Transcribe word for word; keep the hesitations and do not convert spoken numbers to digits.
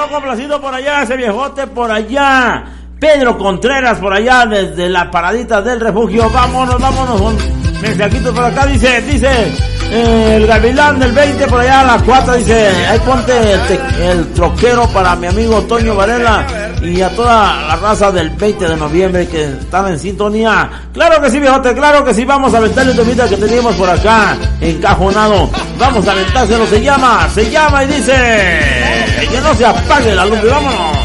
todo complacido por allá, ese viejote por allá. Pedro Contreras por allá desde la paradita del refugio. Vámonos, vámonos. Un mensajito por acá, dice, dice, eh, el gavilán del veinte por allá a las cuatro, dice, ahí ponte el, te, el troquero para mi amigo Toño Varela y a toda la raza del veinte de noviembre que están en sintonía. Claro que sí, viejote, claro que sí. Vamos a aventarle el temita que teníamos por acá encajonado. Vamos a aventárselo, se llama, se llama y dice, que no se apague la luz. Vámonos.